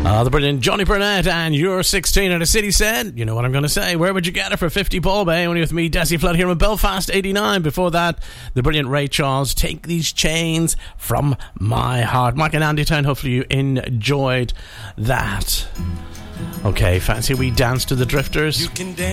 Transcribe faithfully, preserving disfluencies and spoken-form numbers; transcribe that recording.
Uh, the brilliant Johnny Burnett and You're sixteen at a City Said. You know what I'm going to say. Where would you get it for fifty Ball Bay? Only with me, Desi Flood here in Belfast, eighty-nine. Before that, the brilliant Ray Charles, Take These Chains From My Heart. Mike and Andy Town, hopefully you enjoyed that. Okay, fancy we dance to the Drifters? You can dance.